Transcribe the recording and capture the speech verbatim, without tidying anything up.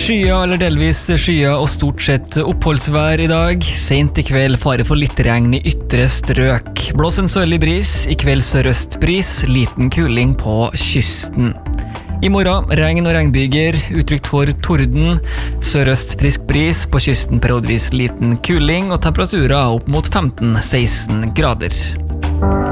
Skyer eller delvis skyer og stort sett oppholdsvær i dag. Sent i kveld fare for litt regn i ytre strøk. Blås en sørlig bris, i kveld sørøstbris, liten kuling på kysten. I morgen regn og regnbyger, utrygt for torden, sørøst frisk bris, på kysten periodvis liten kuling og temperaturer opp mot femten til seksten grader.